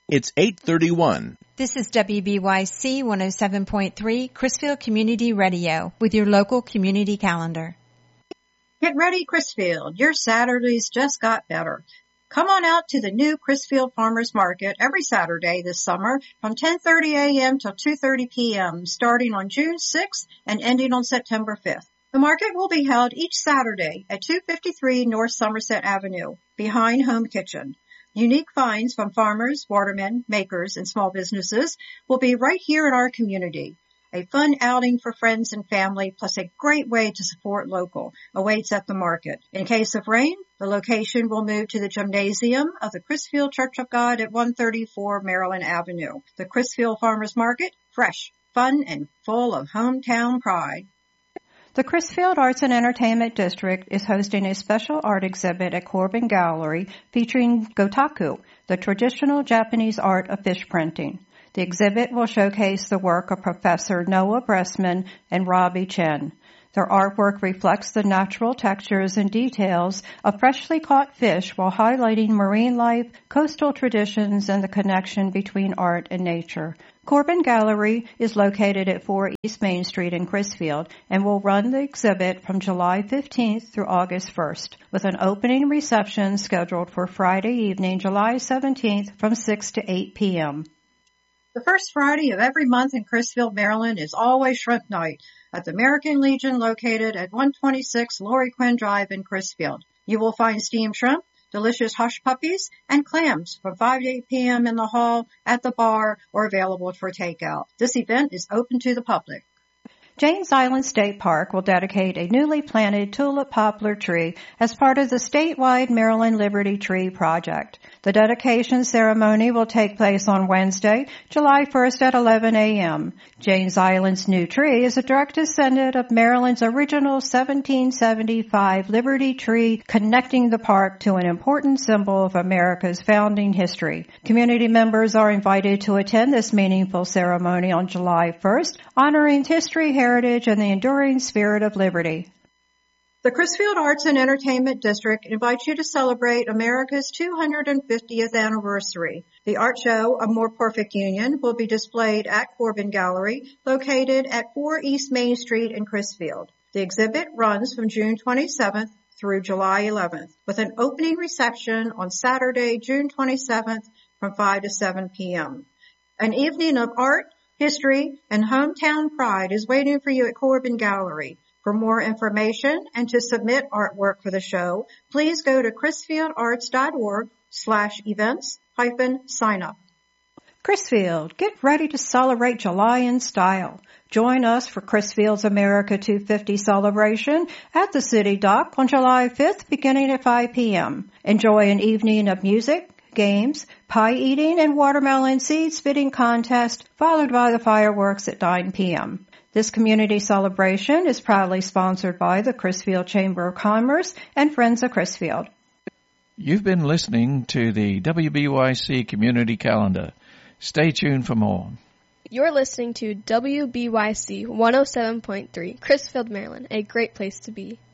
It's 8:31. This is WBYC 107.3 Crisfield Community Radio with your local community calendar. Get ready, Crisfield. Your Saturdays just got better. Come on out to the new Crisfield Farmers Market every Saturday this summer from 10:30 a.m. till 2:30 p.m., starting on June 6th and ending on September 5th. The market will be held each Saturday at 253 North Somerset Avenue, behind Home Kitchen. Unique finds from farmers, watermen, makers, and small businesses will be right here in our community. A fun outing for friends and family, plus a great way to support local, awaits at the market. In case of rain, the location will move to the gymnasium of the Crisfield Church of God at 134 Maryland Avenue. The Crisfield Farmers Market, fresh, fun, and full of hometown pride. The Crisfield Arts and Entertainment District is hosting a special art exhibit at Corbin Gallery featuring Gotaku, the traditional Japanese art of fish printing. The exhibit will showcase the work of Professor Noah Bressman and Robbie Chen. Their artwork reflects the natural textures and details of freshly caught fish while highlighting marine life, coastal traditions, and the connection between art and nature. Corbin Gallery is located at 4 East Main Street in Crisfield and will run the exhibit from July 15th through August 1st, with an opening reception scheduled for Friday evening, July 17th from 6 to 8 p.m. The first Friday of every month in Crisfield, Maryland is always Shrimp Night at the American Legion located at 126 Laurie Quinn Drive in Crisfield. You will find steamed shrimp, delicious hush puppies, and clams from 5 to 8 p.m. in the hall, at the bar, or available for takeout. This event is open to the public. Janes Island State Park will dedicate a newly planted tulip poplar tree as part of the statewide Maryland Liberty Tree Project. The dedication ceremony will take place on Wednesday, July 1st at 11 a.m. Janes Island's new tree is a direct descendant of Maryland's original 1775 Liberty Tree, connecting the park to an important symbol of America's founding history. Community members are invited to attend this meaningful ceremony on July 1st, honoring history, heritage, and the enduring spirit of liberty. The Crisfield Arts and Entertainment District invites you to celebrate America's 250th anniversary. The art show, A More Perfect Union, will be displayed at Corbin Gallery, located at 4 East Main Street in Crisfield. The exhibit runs from June 27th through July 11th, with an opening reception on Saturday, June 27th from 5 to 7 p.m. An evening of art, history, and hometown pride is waiting for you at Corbin Gallery. For more information and to submit artwork for the show, please go to crisfieldarts.org/events-sign-up. Crisfield, get ready to celebrate July in style. Join us for Crisfield's America 250 celebration at the City Dock on July 5th beginning at 5 p.m. Enjoy an evening of music, games, pie eating, and watermelon seed spitting contest, followed by the fireworks at 9 p.m. This community celebration is proudly sponsored by the Crisfield Chamber of Commerce and Friends of Crisfield. You've been listening to the WBYC Community Calendar. Stay tuned for more. You're listening to WBYC 107.3, Crisfield, Maryland, a great place to be.